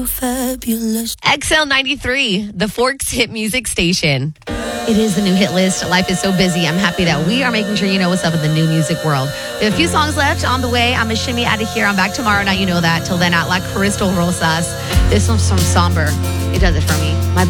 Fabulous. XL93, the Forks hit music station. It is the new hit list. Life is so busy. I'm happy that we are making sure you know what's up in the new music world. We have a few songs left on the way. I'm a shimmy out of here. I'm back tomorrow night. You know that. Till then, out like Crystal Rosas. This one's from Somber. It does it for me. My